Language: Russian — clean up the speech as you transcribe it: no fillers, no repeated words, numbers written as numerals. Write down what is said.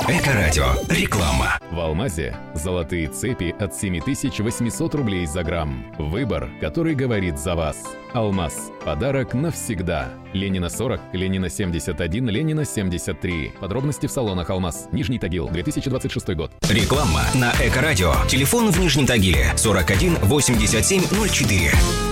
Эко-радио. Реклама. В Алмазе золотые цепи от 7800 рублей за грамм. Выбор, который говорит за вас. Алмаз. Подарок навсегда. Ленина 40, Ленина 71, Ленина 73. Подробности в салонах Алмаз. Нижний Тагил, 2026 год. Реклама на Эко-радио. Телефон в Нижнем Тагиле 41 87 04.